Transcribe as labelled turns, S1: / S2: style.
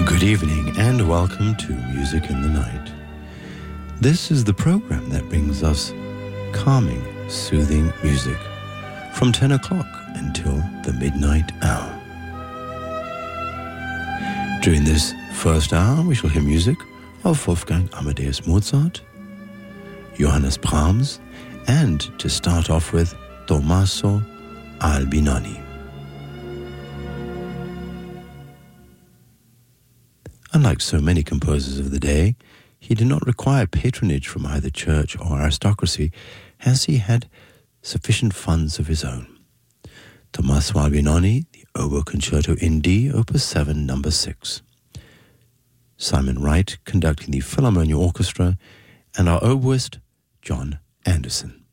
S1: Good evening and welcome to Music in the Night. This is the program that brings us calming, soothing music from 10 o'clock until the midnight hour. During this first hour, we shall hear music of Wolfgang Amadeus Mozart, Johannes Brahms, and to start off with, Tommaso Albinoni. Unlike so many composers of the day, he did not require patronage from either church or aristocracy, as he had sufficient funds of his own. Tommaso Albinoni, the Oboe Concerto in D, Opus 7, No. 6. Simon Wright conducting the Philharmonia Orchestra, and our oboist, John Anderson.